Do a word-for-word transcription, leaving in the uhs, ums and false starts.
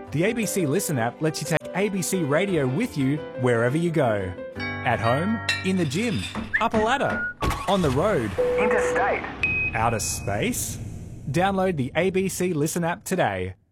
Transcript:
The A B C Listen app lets you take A B C Radio with you wherever you go. At home, in the gym, up a ladder, on the road, interstate, outer space. Download the A B C Listen app today.